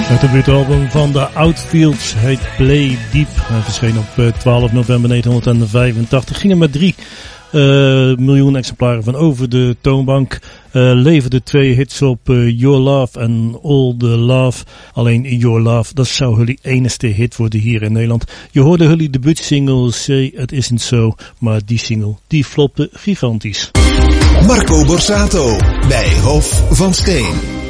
Het debuutalbum van de Outfields heet Play Deep. Hij verscheen op 12 november 1985. Ging er met 3 miljoen exemplaren van over de toonbank. Leverde 2 hits op, Your Love en All the Love. Alleen Your Love, dat zou jullie enigste hit worden hier in Nederland. Je hoorde jullie debuutsingle Say It Isn't So, maar die single die flopte gigantisch. Marco Borsato bij Hof van Steen.